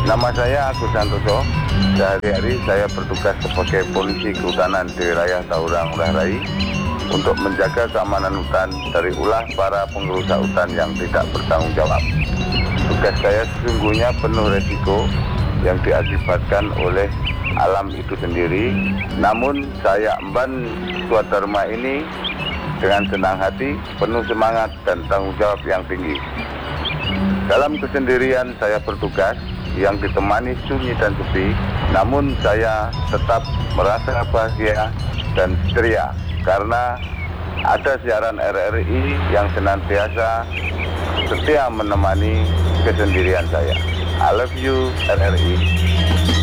Nama saya Agus Santoso. Sehari-hari saya bertugas sebagai polisi kehutanan di wilayah Taurang Ngurah Rai untuk menjaga keamanan hutan dari ulah para pengrusak hutan yang tidak bertanggung jawab. Tugas saya sesungguhnya penuh resiko yang diakibatkan oleh alam itu sendiri. Namun saya emban Swadharma ini dengan senang hati, penuh semangat dan tanggung jawab yang tinggi. Dalam kesendirian saya bertugas yang ditemani sunyi dan sepi, namun saya tetap merasa bahagia dan ceria karena ada siaran RRI yang senantiasa setia menemani kesendirian saya. I love you RRI.